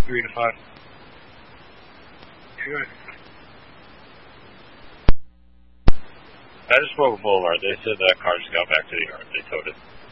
3 to 5. Good. I just spoke with Boulevard. They said that car just got back to the yard. They towed it.